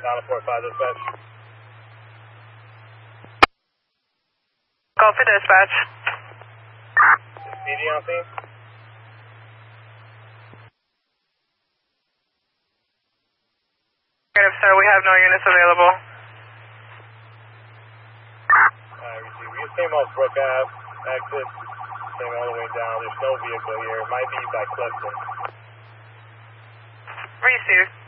945 dispatch. Call for dispatch. PD on scene? Negative, sir. We have no units available. Receive. We just came off Brook Ave, exit, came all the way down. There's no vehicle here. It might be by Clifton. Received.